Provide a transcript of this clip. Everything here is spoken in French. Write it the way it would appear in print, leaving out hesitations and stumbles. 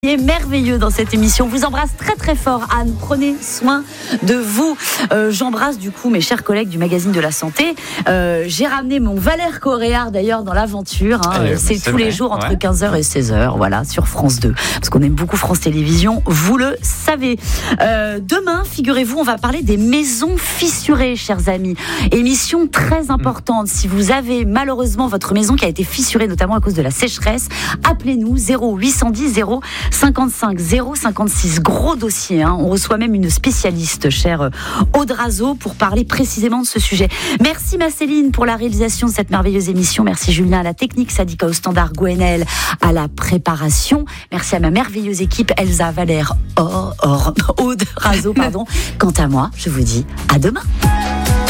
est merveilleux dans cette émission. Je vous embrasse très très fort, Anne. Prenez soin de vous. J'embrasse du coup mes chers collègues du magazine de la santé. J'ai ramené mon Valère Coréard d'ailleurs dans l'aventure. C'est tous les jours entre 15h et 16h, voilà, sur France 2. Parce qu'on aime beaucoup France Télévisions, vous le savez. Demain, figurez-vous, on va parler des maisons fissurées, chers amis. Émission très importante. Si vous avez malheureusement votre maison qui a été fissurée, notamment à cause de la sécheresse, appelez-nous 0810 055 056. Gros dossier. On reçoit même une spécialiste, chère Aude Razeau, pour parler précisément de ce sujet. Merci ma Céline pour la réalisation de cette merveilleuse émission. Merci Julien à la technique, Sadika au standard, Gwenaël à la préparation. Merci à ma merveilleuse équipe, Elsa, Valère, Aude Razeau, pardon. Quant à moi, je vous dis à demain.